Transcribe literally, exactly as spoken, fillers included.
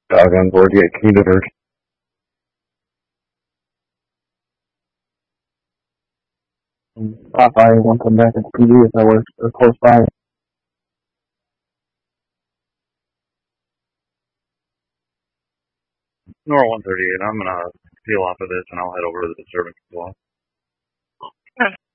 Dog on board, get key diverse. Stop by and come back at P D if I was or close by. Nor one thirty-eight, I'm gonna peel off of this and I'll head over to the disturbance as well.